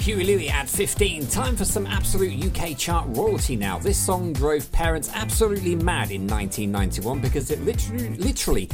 Huey Louie at 15. Time for some absolute UK chart royalty now. This song drove parents absolutely mad in 1991 because it literally